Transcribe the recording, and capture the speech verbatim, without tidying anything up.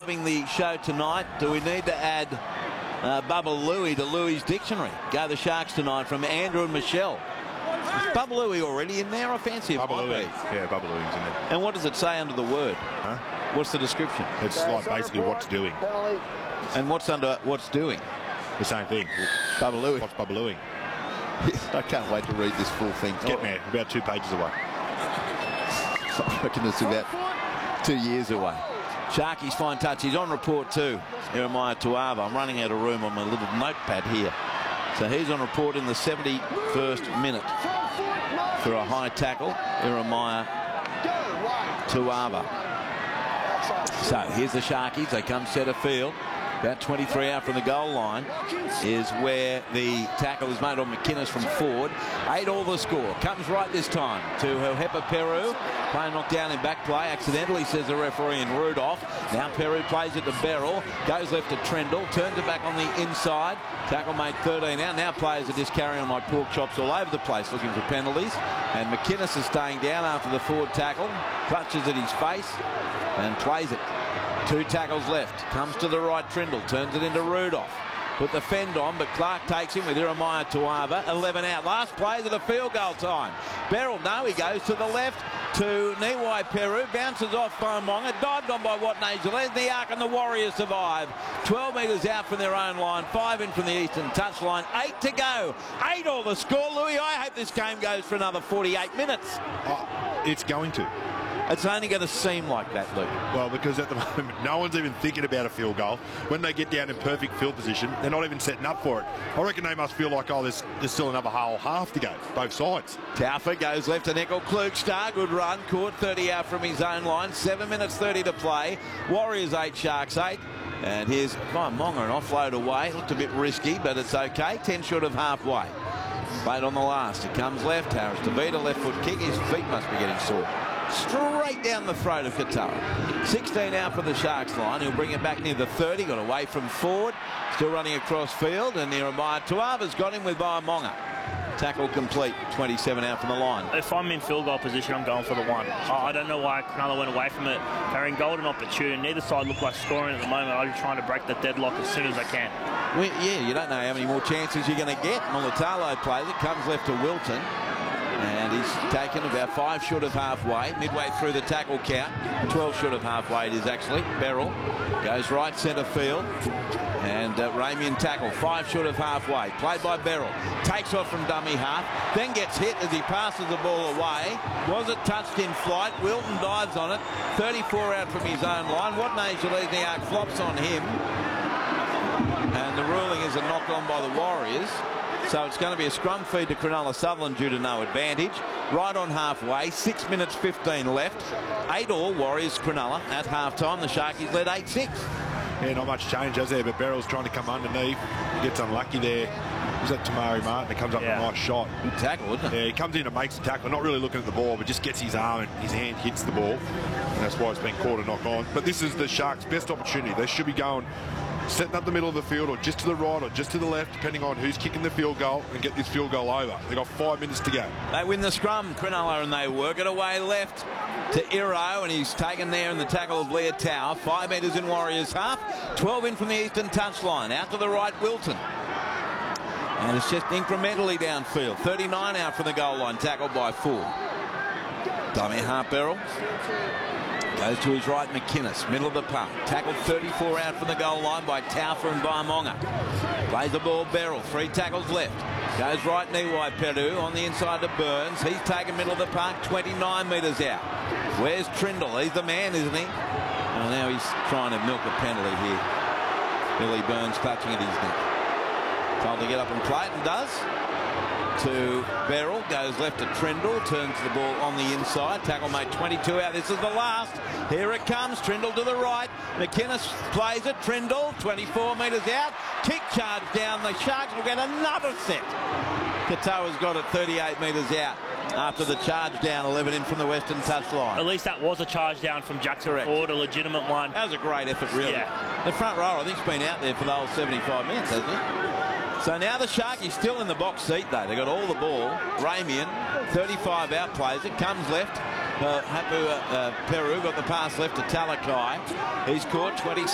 Wrapping the show tonight, do we need to add uh, Bubba Louie to Louie's dictionary? Go the Sharks tonight from Andrew and Michelle. Is Bubba Louie already in there? I fancy it. Bubba Louie. Yeah, Bubba Louie's in there. And what does it say under the word? Huh? What's the description? It's like basically what's doing. And what's under what's doing? The same thing. Bubba Louie. What's Bubba Louie? I can't wait to read this full thing. It's getting there. About two pages away. I reckon it's about two years away. Sharky's fine touch. He's on report too. Jeremiah Tuava. I'm running out of room on my little notepad here. So he's on report in the seventy-first minute for a high tackle. Jeremiah Tuava. So here's the Sharkies. They come centre field. About twenty-three out from the goal line is where the tackle is made on McInnes from Ford. Eight all the score. Comes right this time to Hepa Peru. Play knocked down in back play. Accidentally, says the referee, in Rudolph. Now Peru plays it to Beryl. Goes left to Trendle. Turns it back on the inside. Tackle made thirteen out. Now players are just carrying on like pork chops all over the place looking for penalties. And McInnes is staying down after the Ford tackle. Clutches at his face and plays it. Two tackles left. Comes to the right, Trindle. Turns it into Rudolph. Put the fend on, but Clark takes him with Jeremiah Tuava. eleven out. Last plays at a field goal time. Beryl, no, he goes to the left to Niwai Peru. Bounces off Monga. Dived on by Watney Gillespie. The Ark and the Warriors survive. twelve metres out from their own line. Five in from the eastern touchline. Eight to go. Eight all the score. Louis, I hope this game goes for another forty-eight minutes. Oh, it's going to. It's only going to seem like that, Luke. Well, because at the moment, no one's even thinking about a field goal. When they get down in perfect field position, they're not even setting up for it. I reckon they must feel like, oh, there's, there's still another whole half to go, both sides. Taufa goes left to Nickel. Klugstar, good run. Caught thirty out from his own line. seven minutes thirty to play. Warriors eight, Sharks eight. And here's Monga, an offload away. Looked a bit risky, but it's okay. ten short of halfway. Played on the last. It comes left. Harris DeVita, left foot kick. His feet must be getting sore. Straight down the throat of Katoa. sixteen out for the Sharks line. He'll bring it back near the thirty. Got away from Ford. Still running across field. And Jeremiah Tuava's got him with Monga. Tackle complete. twenty-seven out from the line. If I'm in field goal position, I'm going for the one. I don't know why Cronulla went away from it. They're in golden opportunity. Neither side look like scoring at the moment. I'm just trying to break the deadlock as soon as I can. Well, yeah, you don't know how many more chances you're going to get. Mulatalo plays it. Comes left to Wilton. And he's taken about five short of halfway, midway through the tackle count. twelve short of halfway it is actually. Beryl goes right centre field. And uh, Ramian tackle, five short of halfway. Played by Beryl. Takes off from dummy half. Then gets hit as he passes the ball away. Was it touched in flight? Wilton dives on it. thirty-four out from his own line. Watney Gillespie flops on him. And the ruling is a knock on by the Warriors. So it's going to be a scrum feed to Cronulla Sutherland due to no advantage. Right on halfway, six minutes fifteen left. Eight all, Warriors Cronulla at halftime. The Sharkies led eight six. Yeah, not much change, is there? But Beryl's trying to come underneath. He gets unlucky there. Is that Tamari Martin? It comes up yeah. with a nice shot. Good tackle, isn't it? Yeah, he comes in and makes the tackle. Not really looking at the ball, but just gets his arm and his hand hits the ball. And that's why it's been caught a knock on. But this is the Sharks' best opportunity. They should be going setting up the middle of the field, or just to the right or just to the left, depending on who's kicking the field goal, and get this field goal over. They've got five minutes to go. They win the scrum, Cronulla, and they work it away left to Iro, and he's taken there in the tackle of Leah Tower. Five metres in Warriors half, twelve in from the eastern touchline. Out to the right, Wilton. And it's just incrementally downfield. thirty-nine out from the goal line, tackled by Ford. Dummy half Beryl. Goes to his right, McInnes, middle of the park. Tackled thirty-four out from the goal line by Taufa and Monga. Plays the ball, Beryl, three tackles left. Goes right, Niwai Peru on the inside to Burns. He's taken middle of the park, twenty-nine metres out. Where's Trindle? He's the man, isn't he? Well, now he's trying to milk a penalty here. Billy Burns clutching at his neck. Told to get up and play it, and does. To Beryl, goes left to Trindle, turns the ball on the inside. Tackle made twenty-two out. This is the last. Here it comes. Trindle to the right. McInnes plays it. Trindle, twenty-four metres out. Kick charge down. The Sharks will get another set. Katoa's got it thirty-eight metres out after the charge down, eleven in from the western touchline. At least that was a charge down from Jackson Correct. Ford, a legitimate one. That was a great effort, really. Yeah. The front rower, I think, has been out there for the whole seventy-five minutes, hasn't he? So now the Sharkies still in the box seat, though. They got all the ball. Ramian, thirty-five out, plays it, comes left. Uh, Hapu uh, uh, Peru got the pass left to Talakai. He's caught twenty.